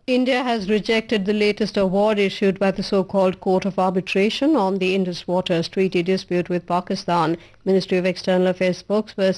India has rejected the latest award issued by the so-called Court of Arbitration on the Indus Waters Treaty dispute with Pakistan. Ministry of External Affairs spokesperson